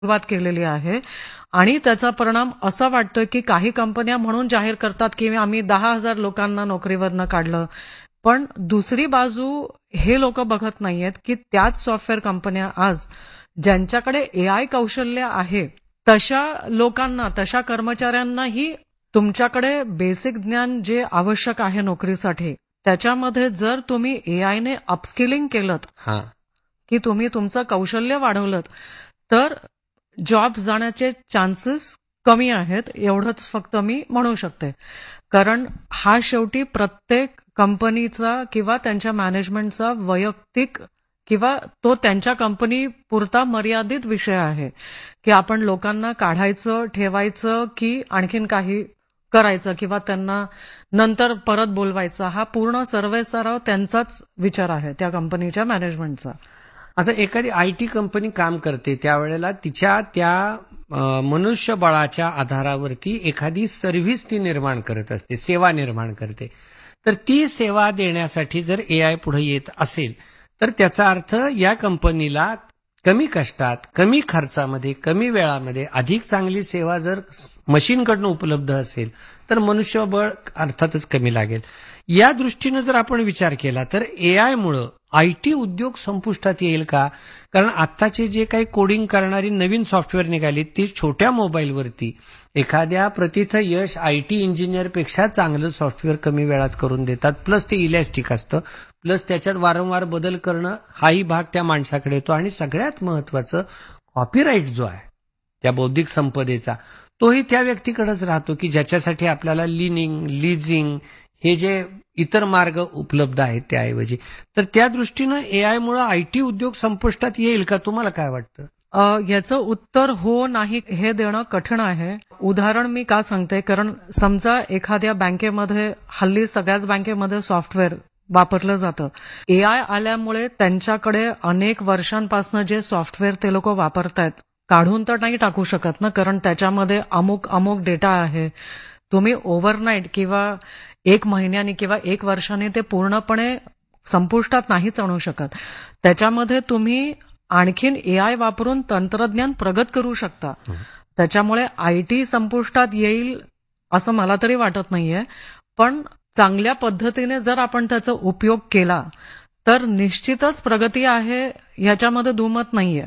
सुरुवात केलेली आहे आणि त्याचा परिणाम असा वाटतोय की काही कंपन्या म्हणून जाहीर करतात की आम्ही 10,000 लोकांना नोकरीवरनं काढलं. पण दुसरी बाजू हे लोक बघत नाहीयेत की त्याच सॉफ्टवेअर कंपन्या आज ज्यांच्याकडे एआय कौशल्य आहे तशा लोकांना, तशा कर्मचाऱ्यांनाही तुमच्याकडे बेसिक ज्ञान जे आवश्यक आहे नोकरीसाठी त्याच्यामध्ये जर तुम्ही एआयने अपस्किलिंग केलं की तुम्ही तुमचं कौशल्य वाढवलं तर जॉब जाण्याचे चान्सेस कमी आहेत, एवढंच फक्त मी म्हणू शकते. कारण हा शेवटी प्रत्येक कंपनीचा किंवा त्यांच्या मॅनेजमेंटचा वैयक्तिक किंवा तो त्यांच्या कंपनी पुरता मर्यादित विषय आहे की आपण लोकांना काढायचं, ठेवायचं की आणखीन काही करायचं किंवा त्यांना नंतर परत बोलवायचा. हा पूर्ण सर्वेसराव त्यांचाच विचार आहे त्या कंपनीच्या मॅनेजमेंटचा. आता एखादी आयटी कंपनी काम करते त्यावेळेला तिच्या त्या मनुष्यबळाच्या आधारावरती एखादी सर्व्हिस ती निर्माण करत असते, सेवा निर्माण करते. तर ती सेवा देण्यासाठी जर एआय पुढे येत असेल तर त्याचा अर्थ या कंपनीला कमी कष्टात, कमी खर्चामध्ये, कमी वेळामध्ये अधिक चांगली सेवा जर मशीनकडनं उपलब्ध असेल तर मनुष्यबळ अर्थातच कमी लागेल. या दृष्टीनं जर आपण विचार केला तर एआयमुळं आयटी उद्योग संपुष्टात येईल का? कारण आत्ताचे जे काही कोडिंग करणारी नवीन सॉफ्टवेअर निघाली ती छोट्या मोबाईलवरती एखाद्या प्रतिथ यश आयटी इंजिनियरपेक्षा चांगलं सॉफ्टवेअर कमी वेळात करून देतात. प्लस ते इलॅस्टिक असतं, प्लस त्याच्यात वारंवार बदल करणं हाही भाग त्या माणसाकडे येतो. आणि सगळ्यात महत्वाचं कॉपीराईट जो आहे त्या बौद्धिक संपदेचा तोही त्या व्यक्तीकडेच राहतो की ज्याच्यासाठी आपल्याला लिजिंग हे जे इतर मार्ग उपलब्ध आहेत त्याऐवजी. तर त्या दृष्टीनं एआयमुळे आयटी उद्योग संपुष्टात येईल का? तुम्हाला काय वाटतं? याचं उत्तर हो नाही हे देणं कठीण आहे. उदाहरण मी का सांगते, कारण समजा एखाद्या बँकेमध्ये हल्ली सगळ्याच बँकेमध्ये सॉफ्टवेअर वापरलं जातं. एआय आल्यामुळे त्यांच्याकडे अनेक वर्षांपासून जे सॉफ्टवेअर ते लोक वापरतायत काढून तर नाही टाकू शकत ना, कारण त्याच्यामध्ये अमुक डेटा आहे. तुम्ही ओव्हरनाईट किंवा 1 महिन्यानी किंवा 1 वर्षाने ते पूर्णपणे संपुष्टात नाहीच आणू शकत. त्याच्यामध्ये तुम्ही आणखीन एआय वापरून तंत्रज्ञान प्रगत करू शकता. त्याच्यामुळे आयटी संपुष्टात येईल असं मला तरी वाटत नाहीये. पण चांगल्या पद्धतीने जर आपण त्याचा उपयोग केला तर निश्चितच प्रगती आहे, ह्याच्यामध्ये दुमत नाहीये.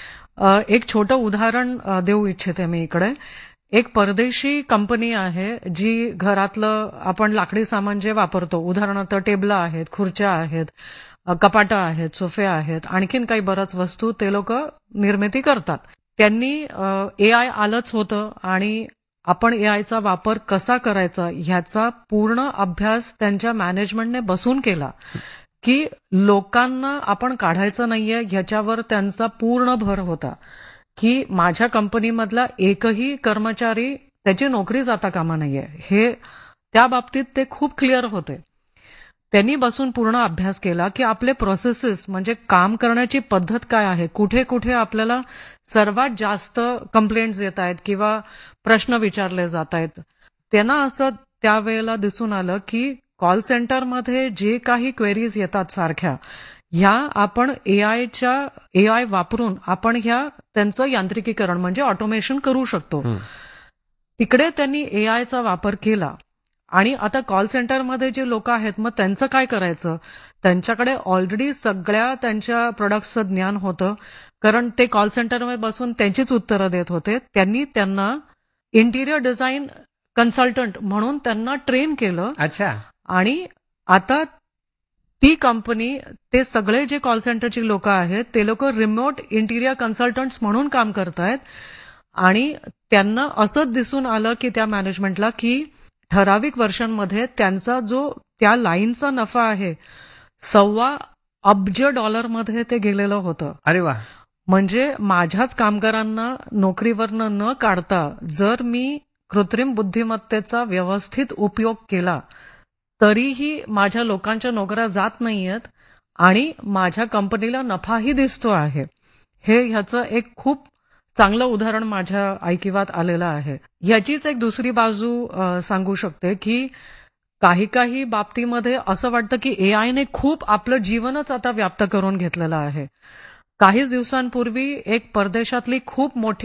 एक छोटं उदाहरण देऊ इच्छिते मी इकडे. एक परदेशी कंपनी आहे जी घरातलं आपण लाकडी सामान जे वापरतो, उदाहरणार्थ टेबल आहेत, खुर्च्या आहेत, कपाटं आहेत, सोफे आहेत, आणखीन काही बऱ्याच वस्तू ते लोक निर्मिती करतात. त्यांनी एआय आलंच होतं आणि आपण एआयचा वापर कसा करायचा ह्याचा पूर्ण अभ्यास त्यांच्या मॅनेजमेंटने बसून केला की लोकांना आपण काढायचं नाहीये ह्याच्यावर त्यांचा पूर्ण भर होता की माझ्या कंपनीमधला एकही कर्मचारी त्याची नोकरी जाता कामा नाहीये. हे त्या बाबतीत ते खूप क्लिअर होते. त्यांनी बसून पूर्ण अभ्यास केला की आपले प्रोसेसेस म्हणजे काम करण्याची पद्धत काय आहे, कुठे कुठे आपल्याला सर्वात जास्त कंप्लेंट्स येत आहेत किंवा प्रश्न विचारले जात आहेत. त्यांना असं त्यावेळेला दिसून आलं की कॉल सेंटरमध्ये जे काही क्वेरीज येतात सारख्या ह्या आपण एआय वापरून आपण त्यांचं यांत्रिकीकरण म्हणजे ऑटोमेशन करू शकतो. तिकडे त्यांनी एआयचा वापर केला आणि आता कॉल सेंटरमध्ये जे लोक आहेत मग त्यांचं काय करायचं? त्यांच्याकडे ऑलरेडी सगळ्या त्यांच्या प्रोडक्ट्सचं ज्ञान होतं, कारण ते कॉल सेंटरमध्ये बसून त्यांचीच उत्तरं देत होते. त्यांनी त्यांना इंटिरियर डिझाईन कन्सल्टंट म्हणून त्यांना ट्रेन केलं. अच्छा. आणि आता ती कंपनी, ते सगळे जे कॉल सेंटरची लोक आहेत ते लोक रिमोट इंटिरियर कन्सल्टंट्स म्हणून काम करतायत. आणि त्यांना असंच दिसून आलं की त्या मॅनेजमेंटला की ठराविक वर्षांमध्ये त्यांचा जो त्या लाईनचा नफा आहे $1.25 अब्ज ते गेलेलं होतं. अरे वा. म्हणजे माझ्याच कामगारांना नोकरीवरनं न काढता जर मी कृत्रिम बुद्धिमत्तेचा व्यवस्थित उपयोग केला तरीही माझ्या लोकांच्या नोकऱ्या जात नाहीयेत आणि माझ्या कंपनीला नफाही दिसतो आहे. हे ह्याचं एक खूप चांगलं उदाहरण माझ्या ऐकिवात आलेलं आहे. ह्याचीच एक दुसरी बाजू सांगू शकते की काही बाबतीमध्ये असं वाटतं की एआयने खूप आपलं जीवनच आता व्याप्त करून घेतलेलं आहे. काही दिवसांपूर्वी एक परदेशातली खूप मोठी